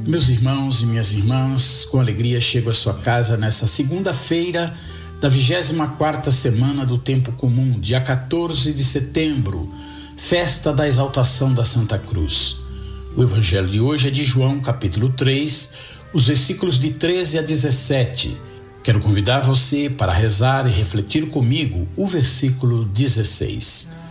Meus irmãos e minhas irmãs, com alegria chego à sua casa nessa segunda-feira da 24ª semana do Tempo Comum, dia 14 de setembro, festa da exaltação da Santa Cruz. O evangelho de hoje é de João, capítulo 3, os versículos de 13 a 17. Quero convidar você para rezar e refletir comigo o versículo 16.